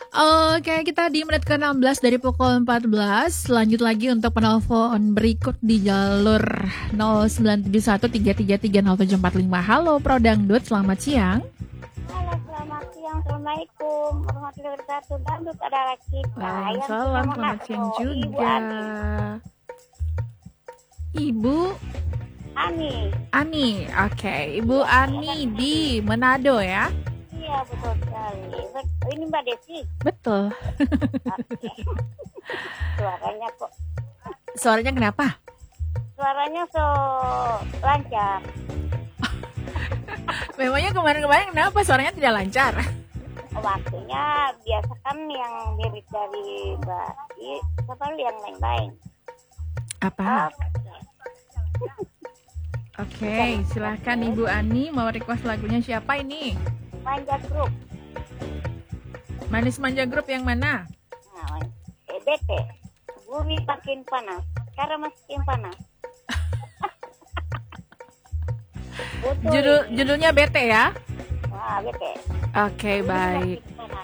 Oke, kita di menit ke-16 dari pukul 14. Lanjut lagi untuk penelpon berikut di jalur 0971333045. Halo Pro Dangdut, selamat siang. Halo, selamat siang. Assalamualaikum warahmatullahi wabarakatuh. Dangdut adalah kita. Waalaikumsalam, selamat siang juga. Ibu Ani, oke. Ibu Ani di Manado ya? Iya, betul sekali. Ini Mbak Desi? Betul. Oke. Suaranya kok? Suaranya kenapa? Suaranya so lancar. Memangnya kemarin-kemarin kenapa suaranya tidak lancar? Waktunya biasa kan yang mirip dari Mbak Desi, selalu yang lain-lain. Apa? Oke, silahkan Ibu Ani mau request lagunya siapa ini? Manja Group. Manis Manja Group yang mana? Nah, EBT. Bumi makin panas. Sekarang makin panas. Judulnya BT ya? Wah, BT. Oke, baik.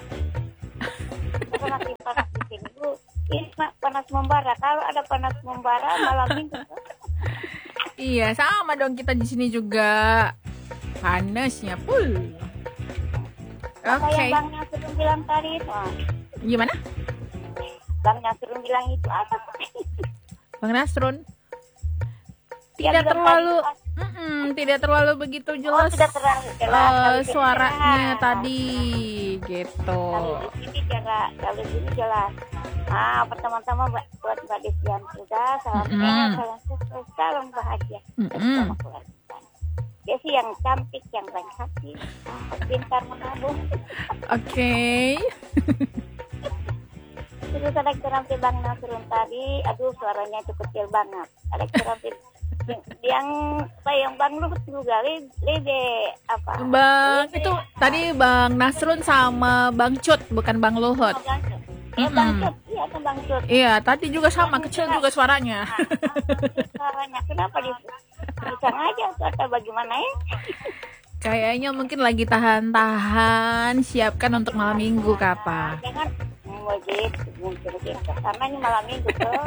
Makin panas di sini. Ini panas membara. Kalau ada panas membara malam minggu. Iya, sama dong kita di sini juga panasnya full. Apa yang Bang Nasrun bilang tadi itu? Gimana? Bang Nasrun bilang itu apa? Bang Nasrun tidak terlalu begitu jelas. Tidak terlalu jelas. Suaranya tadi gitu. Kalau di sini jelas. Pertama-tama buat Mbak Desian juga salam sehat, salam sukses, salam bahagia bersama keluarga. Desi yang cantik, yang baik hati, pintar menabung. Oke. Terus ada terampil Bang Nasrun tadi, aduh suaranya itu kecil banget. Ada terampil yang Bang Luhut juga lebih apa? Bang itu tadi Bang Nasrun sama Bang Cut, bukan Bang Luhut. Bang Cut, iya kan Bang Cut. Iya, tadi juga sama, kecil juga suaranya. Suaranya kenapa bisa aja atau bagaimana ya? Kayaknya mungkin lagi tahan-tahan, siapkan untuk malam minggu kapan? Jangan mungkin karena ini malam minggu tuh.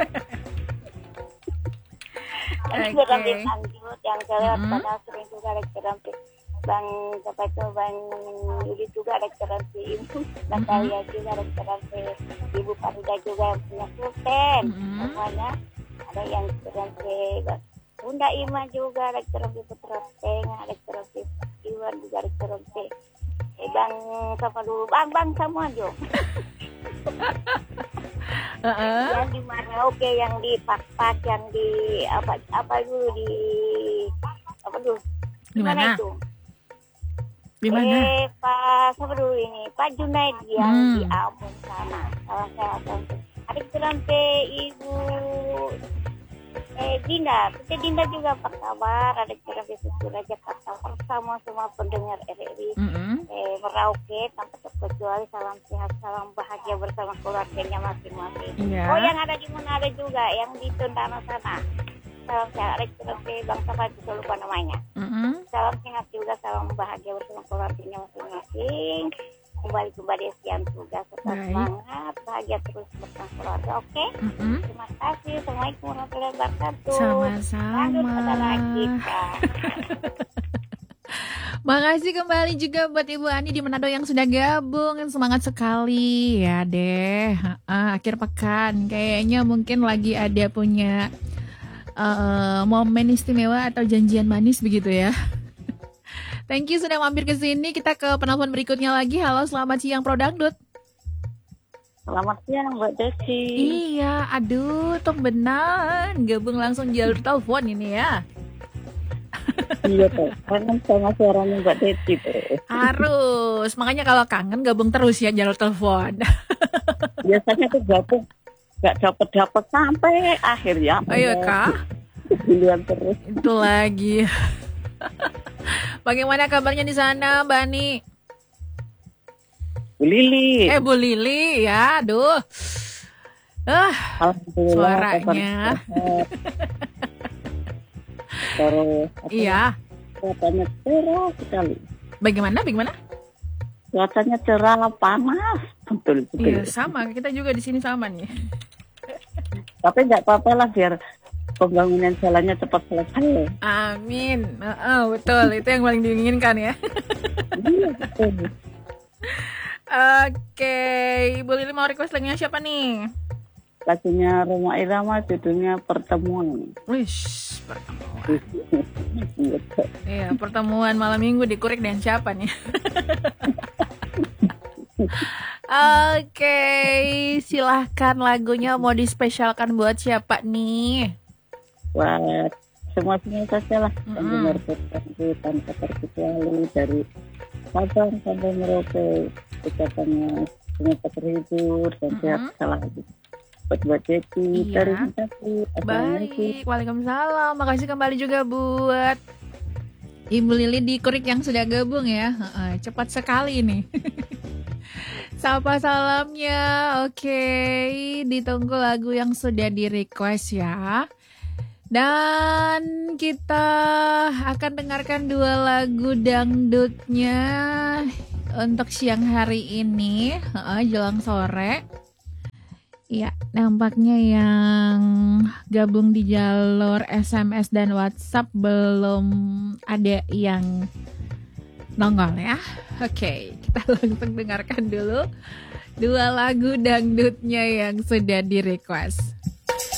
Ini berarti lanjut yang saya lihat pada sering juga terampil Bang Yudi juga ada terampil Ibu Natalia juga ada terampil Ibu Farida juga yang punya Sultan semuanya ada yang terampil Bunda Ima juga ada terampil Putra Tengah ada terampil Iwan juga ada terampil Bang siapa dulu Bang semua Jo. Yang di Merauke, yang di Pak, yang di apa dulu di apa dulu? Di mana itu? Di mana? Pak siapa dulu ini? Pak Junaid yang di Ambon sana. Salah saya ada sampai Ibu Dinda. Kita Dinda juga apa kabar? Ada sampai Susura Jakarta bersama semua pendengar RRI. Merauke tanpa terkecuali salam sehat, salam bahagia bersama keluarganya masing-masing. Yeah. Oh yang ada di Manado juga, yang di Tondano sana. Salam sehat, Bang Safat itu lupa namanya. Salam sehat juga, salam bahagia bersama keluarganya masing-masing. Kembali ke Mbak Desian juga, tetap semangat, bahagia terus bersama keluarga, oke? Terima kasih, Assalamualaikum warahmatullahi wabarakatuh. Sama-sama. Makasih kembali juga buat Ibu Ani di Manado yang sudah gabung. Semangat sekali ya deh. Akhir pekan kayaknya mungkin lagi ada punya momen istimewa atau janjian manis begitu ya. Thank you sudah mampir ke sini. Kita ke penelpon berikutnya lagi. Halo, selamat siang Pro Dangdut. Selamat siang Mbak Desi. Iya, aduh, tok benar. Gabung langsung jalur telepon ini ya. Iya tuh, kangen sama suaranya Mbak Desi tuh. Harus, makanya kalau kangen gabung terus ya jalur telepon. Biasanya tuh gabung nggak dapet sampai akhir ya. Ayo Kak. Duluan terus. Itu lagi. Bagaimana kabarnya di sana, Mbak Ani? Bu Lili. Bu Lili, ya, aduh. Suaranya. Terus. Iya. Cuacanya cerah sekali. Bagaimana? Cuacanya cerah, panas. Betul, Iya, betul. sama. Kita juga di sini sama nih. Tapi nggak apa-apa lah biar pembangunan jalannya cepat selesai. Amin. Betul. Itu yang paling diinginkan ya. Iya, betul. Oke, Ibu Lili mau request lagunya siapa nih? Lagunya Roma Irama judulnya Pertemuan. Wish, pertemuan. Gitu. Iya, pertemuan malam minggu di Kurik dan siapa nih? Oke, silahkan lagunya mau dispesialkan buat siapa nih? Buat semua saja lah yang dengar podcast tanpa terkecuali dari Sabang sampai Merauke, ucapannya semoga terhibur dan sehat selalu. Buat Jeki, Iya. terima kasih. Assalamualaikum. Baik, waalaikumsalam. Makasih kembali juga buat Ibu Lili di Kurik yang sudah gabung ya. Cepat sekali nih. Sapa salamnya. Oke, ditunggu lagu yang sudah di request ya. Dan kita akan dengarkan 2 lagu dangdutnya untuk siang hari ini, jelang sore. Ya, nampaknya yang gabung di jalur SMS dan WhatsApp belum ada yang nongol ya. Oke, kita langsung dengarkan dulu 2 lagu dangdutnya yang sudah di request.